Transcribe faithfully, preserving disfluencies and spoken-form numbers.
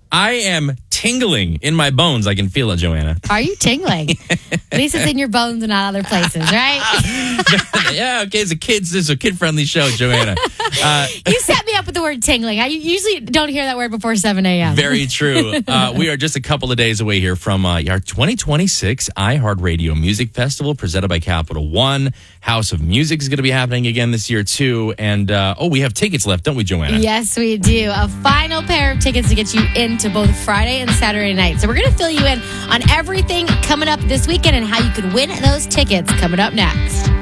I am tingling in my bones. I can feel it, Joanna. Are you tingling? At least it's in your bones and not other places, right? Yeah, okay. It's a kids. This is a kid-friendly show, Joanna. Uh, You set me up with the word tingling. I usually don't hear that word before seven a.m. Very true. Uh, we are just a couple of days away here from uh, our twenty twenty-six iHeartRadio Music Festival presented by Capital One. House of Music is going to be happening again this year, too. And, uh, oh, we have tickets left, don't we, Joanna? Yes, we do. A final pair of tickets to get you into both Friday and Saturday night. So we're going to fill you in on everything coming up this weekend and how you could win those tickets coming up next.